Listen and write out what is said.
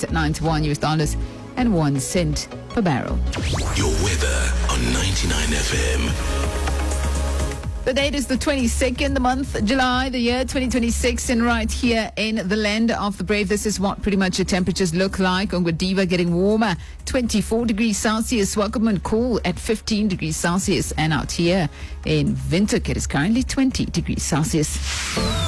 at $91 and 1 cent per barrel. Your weather on 99 FM. The date is the 22nd, the month July, the year 2026, and right here in the land of the brave, this is what pretty much the temperatures look like. On Godiva getting warmer, 24 degrees Celsius. Welcome cool at 15 degrees Celsius. And out here in Windhoek, it is currently 20 degrees Celsius.